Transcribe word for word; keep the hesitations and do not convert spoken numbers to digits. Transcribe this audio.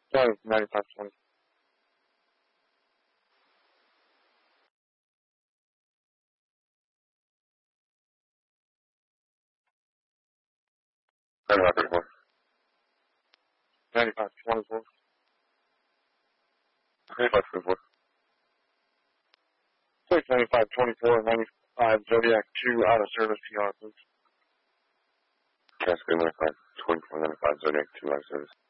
Sorry, ninety-five twenty. ninety-five twenty-four. ninety-five twenty-four. ninety-five twenty-four. Six ninety-five twenty-four, ninety-five Zodiac two out of service P R, please. Cascade ninety-five twenty-four, ninety-five Zodiac two out of service.